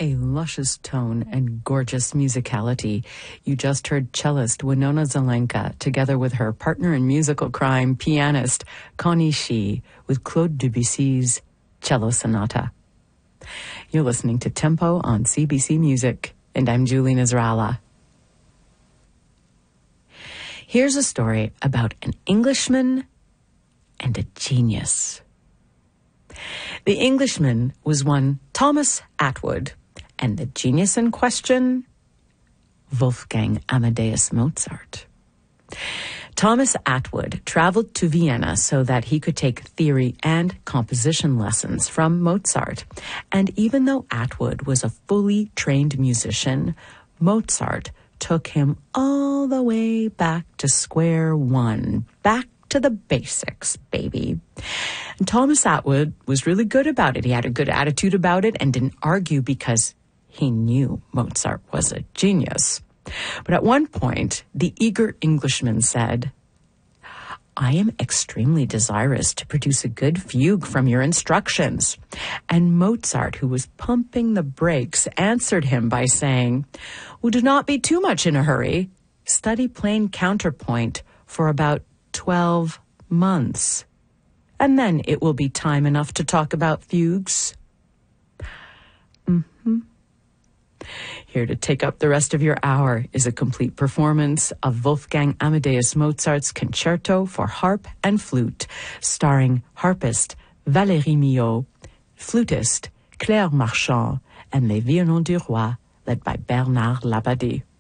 a luscious tone and gorgeous musicality. You just heard cellist Winona Zelenka together with her partner in musical crime, pianist Connie Shi, with Claude Debussy's Cello Sonata. You're listening to Tempo on CBC Music, and I'm Julie Nasrallah. Here's a story about an Englishman and a genius. The Englishman was one Thomas Attwood, and the genius in question, Wolfgang Amadeus Mozart. Thomas Attwood traveled to Vienna so that he could take theory and composition lessons from Mozart. And even though Attwood was a fully trained musician, Mozart took him all the way back to square one, back to the basics, baby. And Thomas Attwood was really good about it. He had a good attitude about it and didn't argue because he knew Mozart was a genius. But at one point, the eager Englishman said, "I am extremely desirous to produce a good fugue from your instructions." And Mozart, who was pumping the brakes, answered him by saying, "Well, do not be too much in a hurry. Study plain counterpoint for about 12 months. And then it will be time enough to talk about fugues." Here to take up the rest of your hour is a complete performance of Wolfgang Amadeus Mozart's Concerto for Harp and Flute, starring harpist Valérie Millot, flutist Claire Marchand, and Les Violons du Roi, led by Bernard Labadie.